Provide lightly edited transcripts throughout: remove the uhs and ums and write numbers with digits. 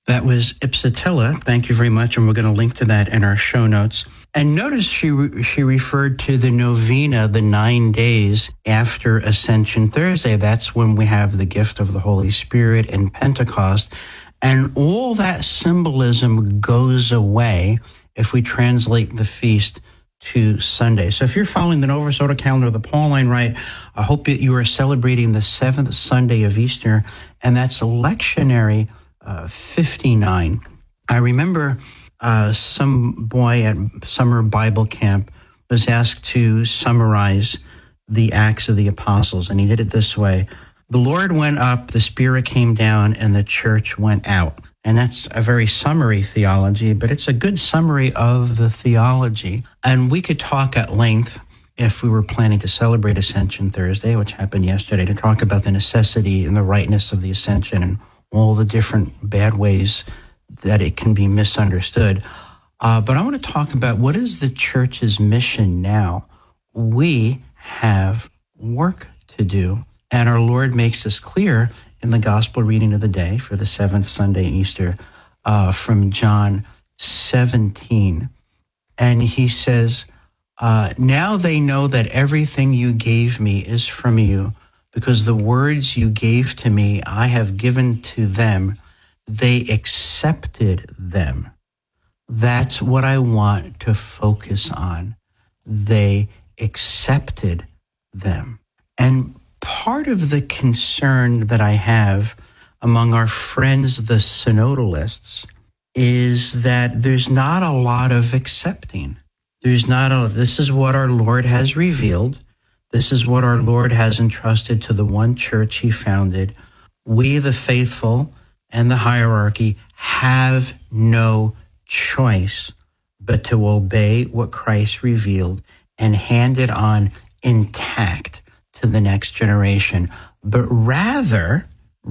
That was Ipsatilla. Thank you very much, and we're going to link to that in our show notes. And notice she referred to the novena, the 9 days after Ascension Thursday. That's when we have the gift of the Holy Spirit and Pentecost. And all that symbolism goes away if we translate the feast to Sunday. So if you're following the Novus Ordo calendar, the Pauline Rite, I hope that you are celebrating the seventh Sunday of Easter, and that's lectionary 59. I remember some boy at summer Bible camp was asked to summarize the Acts of the Apostles, and he did it this way. The Lord went up, the Spirit came down, and the church went out. And that's a very summary theology, but it's a good summary of the theology. And we could talk at length, if we were planning to celebrate Ascension Thursday, which happened yesterday, to talk about the necessity and the rightness of the Ascension and all the different bad ways that it can be misunderstood. But I want to talk about what is the church's mission now. We have work to do, and our Lord makes this clear in the gospel reading of the day for the seventh Sunday in Easter from John 17. And he says, now they know that everything you gave me is from you, because the words you gave to me, I have given to them. They accepted them. That's what I want to focus on. They accepted them. And part of the concern that I have among our friends, the synodalists, is that there's not a lot of accepting. This is what our Lord has revealed. This is what our Lord has entrusted to the one church he founded. We, the faithful and the hierarchy, have no choice but to obey what Christ revealed and hand it on intact to the next generation. But rather,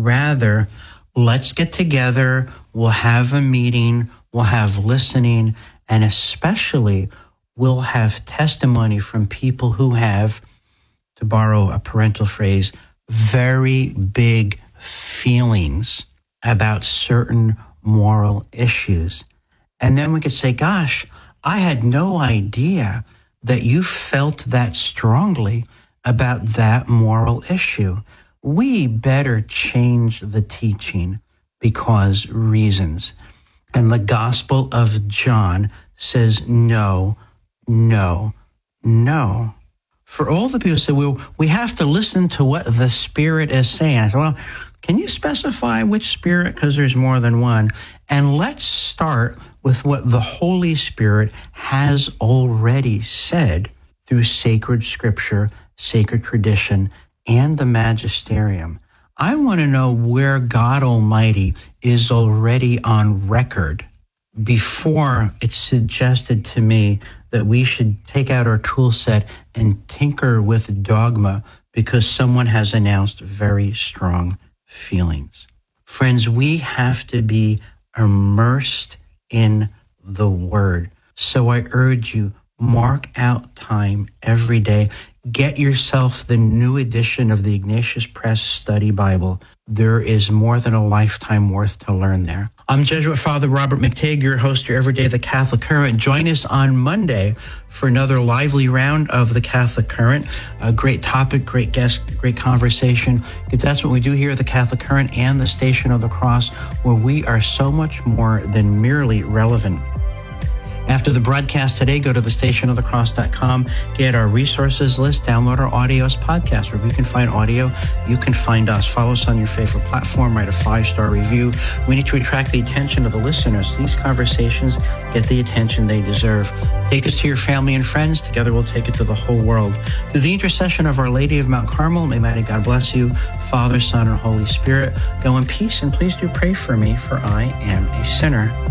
let's get together, we'll have a meeting, we'll have listening, and especially we'll have testimony from people who have, to borrow a parental phrase, very big feelings about certain moral issues. And then we could say, gosh, I had no idea that you felt that strongly about that moral issue. We better change the teaching because reasons. And the Gospel of John says no, no, no. For all the people who say, well, we have to listen to what the Spirit is saying. I said, well, can you specify which Spirit? Because there's more than one. And let's start with what the Holy Spirit has already said through sacred scripture, sacred tradition, and the magisterium. I want to know where God Almighty is already on record before it's suggested to me that we should take out our tool set and tinker with dogma because someone has announced very strong feelings. Friends, we have to be immersed in the Word. So I urge you, mark out time every day. Get yourself the new edition of the Ignatius Press Study Bible. There is more than a lifetime worth to learn there. I'm Jesuit Father Robert McTague, your host, your Everyday The Catholic Current. Join us on Monday for another lively round of The Catholic Current. A great topic, great guest, great conversation. Because that's what we do here at The Catholic Current and the Station of the Cross, where we are so much more than merely relevant. After the broadcast today, go to thestationofthecross.com, get our resources list, download our audios podcast. Wherever you can find audio, you can find us. Follow us on your favorite platform, write a 5-star review. We need to attract the attention of the listeners. These conversations get the attention they deserve. Take us to your family and friends. Together we'll take it to the whole world. Through the intercession of Our Lady of Mount Carmel, may mighty God bless you, Father, Son, and Holy Spirit. Go in peace, and please do pray for me, for I am a sinner.